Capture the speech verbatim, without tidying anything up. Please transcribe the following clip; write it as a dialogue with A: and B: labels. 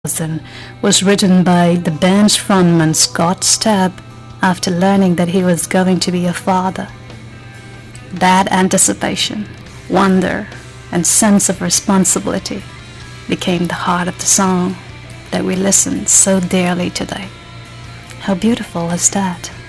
A: was written by the band's frontman Scott Stapp after learning that he was going to be a father. That anticipation, wonder, and sense of responsibility became the heart of the song that we listen so dearly today. How beautiful is that?